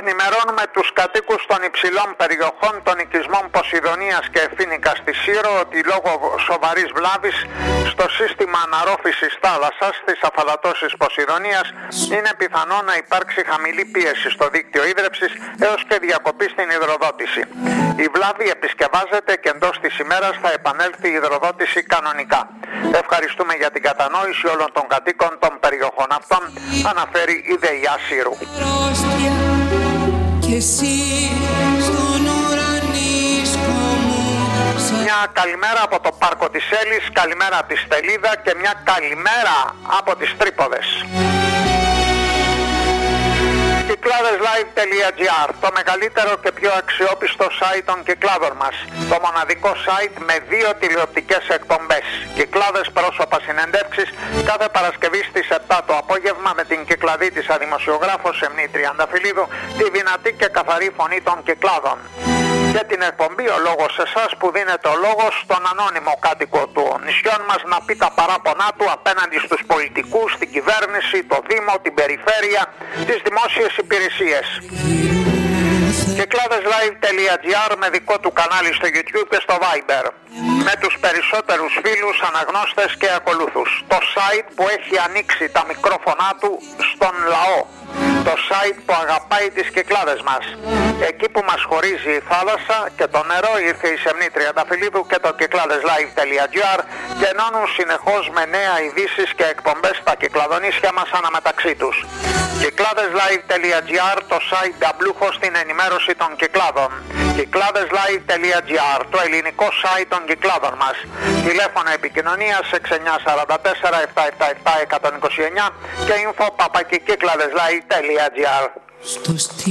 Ενημερώνουμε τους κατοίκους των υψηλών περιοχών των οικισμών Ποσειδονίας και Εφήνικας στη Σύρο ότι λόγω σοβαρής βλάβης στο σύστημα αναρρόφησης θάλασσας της αφαλατώσης Ποσειδονίας είναι πιθανό να υπάρξει χαμηλή πίεση στο δίκτυο ίδρευσης έως και διακοπή στην υδροδότηση. Η βλάβη επισκευάζεται και εντός της ημέρας θα επανέλθει η υδροδότηση κανονικά. Ευχαριστούμε για την κατανόηση όλων των κατοίκων των περιοχών αυτών, αναφέρει η ΔΕΙΑ Σύρου. Μια καλημέρα από το Πάρκο της Έλης, καλημέρα από τη Στελίδα και μια καλημέρα από τις Τρίποδες. Κυκλάδεσlive.gr, το μεγαλύτερο και πιο αξιόπιστο site των κυκλάδων μας. Το μοναδικό site με 2 τηλεοπτικές εκπομπές. Κυκλάδες, πρόσωπα, συνεντεύξεις, κάθε Παρασκευή στις 7 το απόγευμα με την κυκλαδίτισσα δημοσιογράφο Σεμνή Τριανταφυλλίδου, τη δυνατή και καθαρή φωνή των κυκλάδων. Και την εκπομπή «Ο λόγος σε εσάς» που δίνεται ο λόγος στον ανώνυμο κάτοικο του νησιών μας να πει τα παράπονά του απέναντι στους πολιτικούς, την κυβέρνηση, το Δήμο, την περιφέρεια, τις δημόσιες υπηρεσίες. Κυκλάδεσlive.gr με δικό του κανάλι στο YouTube και στο Viber. Με τους περισσότερους φίλους, αναγνώστες και ακολούθους. Το site που έχει ανοίξει τα μικρόφωνά του στον λαό. Το site που αγαπάει τις Κυκλάδες μας. Εκεί που μας χωρίζει η θάλασσα και το νερό ήρθε η Σεμνή Τριανταφυλλίδου και το κυκλάδεσlive.gr και ενώνουν συνεχώς με νέα ειδήσεις και εκπομπές τα κυκλαδονήσια μας αναμεταξύ τους. Κυκλάδεσlive.gr, το site νταμπλούχο στην ενημέρωση των κυκλάδων. Κυκλάδεσlive.gr, το ελληνικό site των κυκλάδων μας. Τηλέφωνο επικοινωνίας 6944 777 129 και info@κυκλάδεσlive.gr.